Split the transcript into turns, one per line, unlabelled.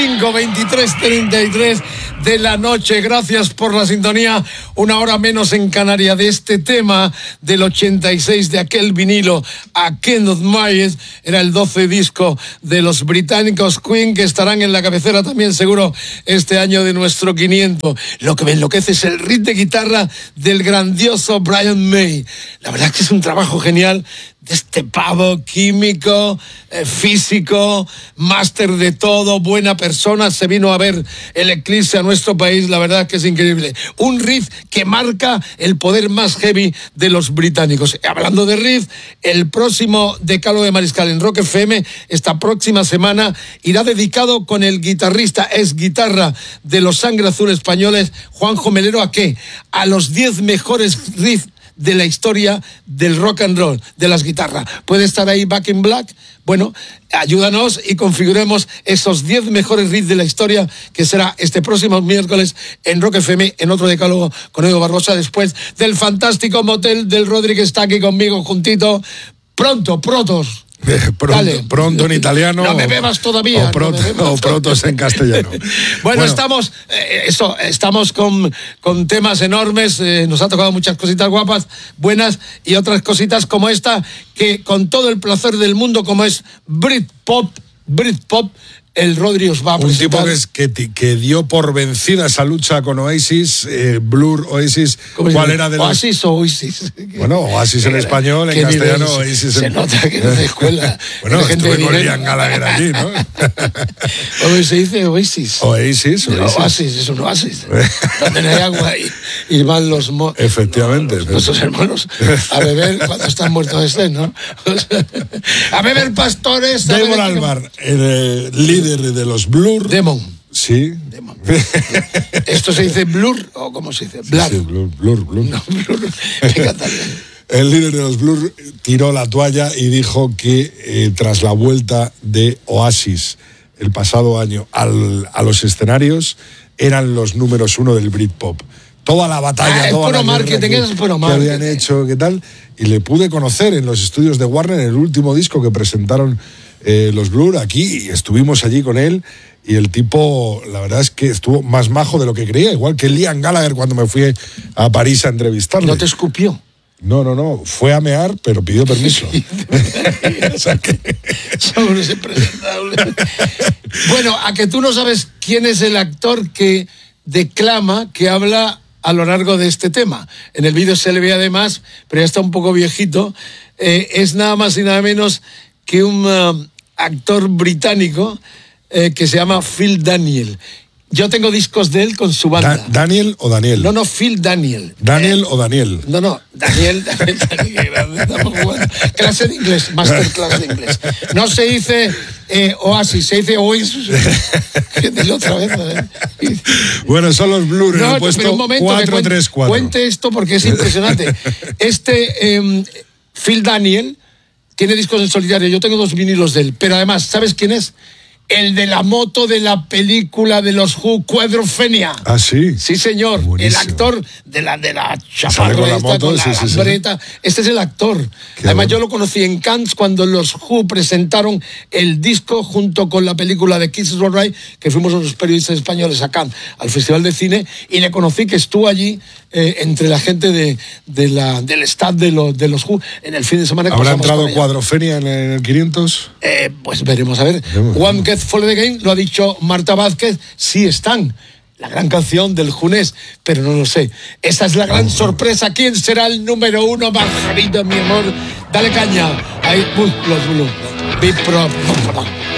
5, 23:33 de la noche. Gracias por la sintonía. Una hora menos en Canarias de este tema del 86 de aquel vinilo a Kenneth Myers. Era el 12 disco de los británicos Queen, que estarán en la cabecera también seguro este año de nuestro 500. Lo que me enloquece es el riff de guitarra del grandioso Brian May. La verdad es que es un trabajo genial de este pavo químico, físico, máster de todo, buena persona. Se vino a ver el Eclipse a nuestro país, la verdad es que es increíble. Un riff que marca el poder más heavy de los británicos. Hablando de riff, el próximo Decálogo de Mariscal en Rock FM, esta próxima semana, irá dedicado con el guitarrista, ex guitarra de los Sangre Azul españoles, Juanjo Melero. ¿A qué? A los 10 mejores riffs de la historia del rock and roll, de las guitarras. ¿Puede estar ahí Back in Black? Bueno, ayúdanos y configuremos esos 10 mejores riffs de la historia, que será este próximo miércoles en Rock FM, en otro Decálogo con Edu Barbosa, después del fantástico motel del Rodri, que está aquí conmigo juntito. Protos.
Pronto en italiano.
No me bebas todavía.
O protos en castellano.
Bueno, estamos con temas enormes. Nos ha tocado muchas cositas guapas, buenas, y otras cositas como esta, que con todo el placer del mundo, como es Britpop, el Rodri os va a presentar.
Un tipo que dio por vencida esa lucha con Oasis, Blur, Oasis. ¿Cuál era de los...
¿Oasis o Oasis?
Bueno, Oasis en español, en castellano, Oasis.
Se nota que no es de escuela.
Bueno, estuve con Liam Gallagher allí, ¿no?
¿Cómo se dice Oasis?
Oasis.
Oasis, es un oasis. Donde no hay agua y van los...
Efectivamente.
Nuestros hermanos a beber cuando están muertos ¿no? A beber pastores.
Damon Albarn, el líder de los Blur.
Damon.
Sí.
Damon. ¿Esto se dice Blur o cómo se dice? Blur.
Sí, Blur.
No, Blur.
El líder de los Blur tiró la toalla y dijo que tras la vuelta de Oasis el pasado año a los escenarios, eran los números 1 del Britpop. Toda la batalla, toda la
marketing,
que habían hecho, ¿qué tal? Y le pude conocer en los estudios de Warner, en el último disco que presentaron los Blur aquí, y estuvimos allí con él, y el tipo, la verdad es que estuvo más majo de lo que creía, igual que Liam Gallagher cuando me fui a París a entrevistarle.
¿No te escupió?
No, fue a mear, pero pidió permiso. O sea que...
Somos impresentables. Bueno, a que tú no sabes quién es el actor que declama, que habla a lo largo de este tema. En el vídeo se le ve además, pero ya está un poco viejito, es nada más y nada menos que un actor británico que se llama Phil Daniel. Yo tengo discos de él con su banda.
¿Daniel o Daniel?
No, Phil Daniel.
¿Daniel o Daniel?
No, Daniel, estamos jugando. Clase de inglés, masterclass de inglés. No se dice Oasis, se dice Oasis. Dilo otra vez.
Bueno, son los Blur, en el puesto
pero un momento,
434.
Cuente esto porque es impresionante. Phil Daniel tiene discos en solitario. Yo tengo 2 vinilos de él, pero además, ¿sabes quién es? El de la moto de la película de los Who, Quadrophenia.
¿Ah, sí?
Sí, señor.
Buenísimo.
El actor de la chaparra
con la moto,
con la lambreta. Este es el actor. Además, yo lo conocí en Cannes cuando los Who presentaron el disco junto con la película de Kids All Right, que fuimos los periodistas españoles a Cannes, al Festival de Cine, y le conocí, que estuvo allí entre la gente del staff de los Who en el fin de semana.
¿Habrá entrado Quadrophenia en el 500?
Pues veremos, a ver. One Get Follow the Game, lo ha dicho Marta Vázquez, sí están. La gran canción del Junés, pero no lo sé. Esa es la gran sorpresa. ¿Quién será el número 1, Margarita, mi amor? Dale caña. Ahí, los Blue. Big Pro.